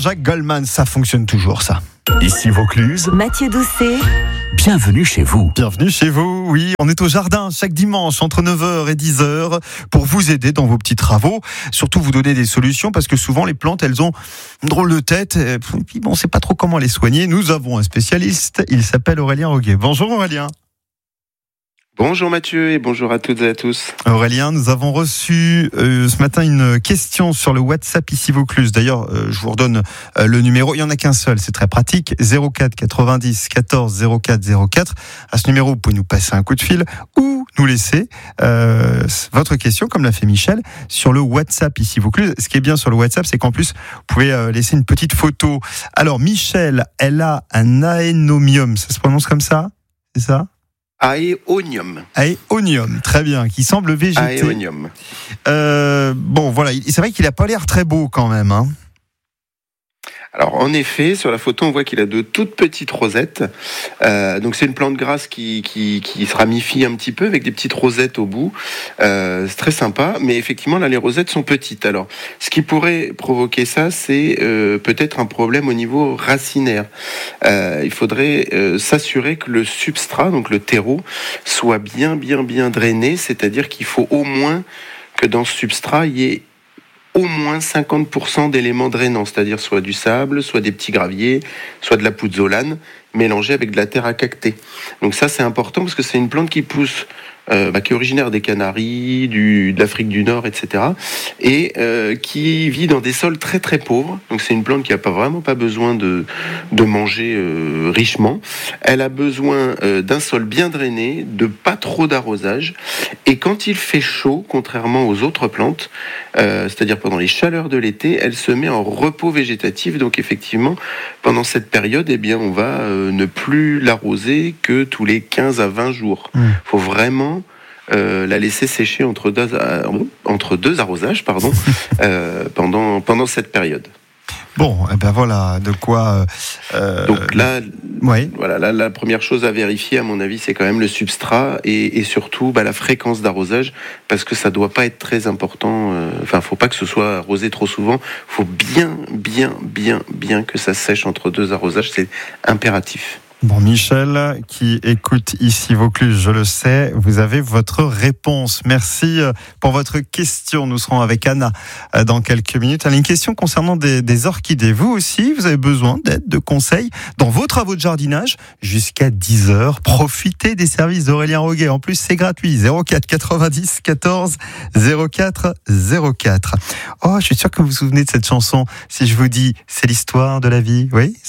Jean-Jacques Goldman. Ça fonctionne toujours, ça. Ici Vaucluse, Mathieu Doucet. bienvenue chez vous. Bienvenue chez vous, oui. On est au jardin chaque dimanche entre 9h et 10h pour vous aider dans vos petits travaux. Surtout vous donner des solutions parce que souvent les plantes, elles ont une drôle de tête. Et puis bon, on ne sait pas trop comment les soigner. Nous avons un spécialiste. Il s'appelle Aurélien Roguet. Bonjour Aurélien. Bonjour Mathieu et bonjour à toutes et à tous. Aurélien, nous avons reçu ce matin une question sur le WhatsApp ici Vaucluse. D'ailleurs, je vous redonne le numéro. Il n'y en a qu'un seul, c'est très pratique. 04 90 14 04 04. À ce numéro, vous pouvez nous passer un coup de fil ou nous laisser votre question, comme l'a fait Michel, sur le WhatsApp ici Vaucluse. Ce qui est bien sur le WhatsApp, c'est qu'en plus, vous pouvez laisser une petite photo. Alors, Michel, elle a un aénomium. Ça se prononce comme ça ? C'est ça ? Aéonium. Aéonium, très bien, qui semble végéter. Aéonium. Bon, voilà, c'est vrai qu'il n'a pas l'air très beau quand même. Hein. Alors en effet, sur la photo, on voit qu'il a de toutes petites rosettes. Donc c'est une plante grasse qui se ramifie un petit peu avec des petites rosettes au bout. C'est très sympa, mais effectivement là les rosettes sont petites. Alors ce qui pourrait provoquer ça, c'est peut-être un problème au niveau racinaire. Il faudrait s'assurer que le substrat, donc le terreau, soit bien drainé. C'est-à-dire qu'il faut au moins que dans ce substrat il y ait au moins 50% d'éléments drainants, c'est-à-dire soit du sable, soit des petits graviers, soit de la pouzzolane, mélangée avec de la terre à cacter. Donc ça, c'est important parce que c'est une plante qui pousse, qui est originaire des Canaries, de l'Afrique du Nord, etc. Et qui vit dans des sols très très pauvres. Donc c'est une plante qui n'a vraiment pas besoin de manger richement. Elle a besoin d'un sol bien drainé, de pas trop d'arrosage. Et quand il fait chaud, contrairement aux autres plantes, c'est-à-dire pendant les chaleurs de l'été, elle se met en repos végétatif. Donc effectivement, pendant cette période, eh bien, on va ne plus l'arroser que tous les 15 à 20 jours. Il faut vraiment la laisser sécher entre deux arrosages pendant cette période. Bon, eh ben voilà, de quoi... Donc là, oui. Voilà, là, la première chose à vérifier, à mon avis, c'est quand même le substrat et surtout la fréquence d'arrosage, parce que ça doit pas être très important. Faut pas que ce soit arrosé trop souvent. Faut bien que ça sèche entre deux arrosages, c'est impératif. Bon, Michel, qui écoute ici Vaucluse, je le sais, vous avez votre réponse. Merci pour votre question. Nous serons avec Anna dans quelques minutes. Elle a une question concernant des orchidées. Vous aussi, vous avez besoin d'aide, de conseils dans vos travaux de jardinage jusqu'à 10h. Profitez des services d'Aurélien Roguet. En plus, c'est gratuit. 04 90 14 04 04. Oh, je suis sûr que vous vous souvenez de cette chanson. Si je vous dis, c'est l'histoire de la vie. Oui ?